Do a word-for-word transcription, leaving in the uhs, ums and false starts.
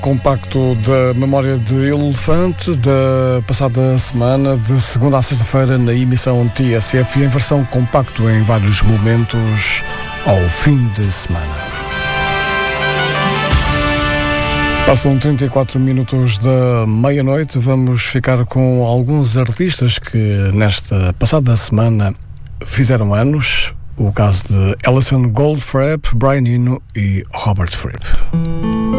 Compacto da Memória de Elefante da passada semana, de segunda a sexta-feira, na emissão T S F, e em versão compacto em vários momentos ao fim de semana. Passam trinta e quatro minutos da meia-noite. Vamos ficar com alguns artistas que nesta passada semana fizeram anos. O caso de Alison Goldfrapp, Brian Eno e Robert Fripp.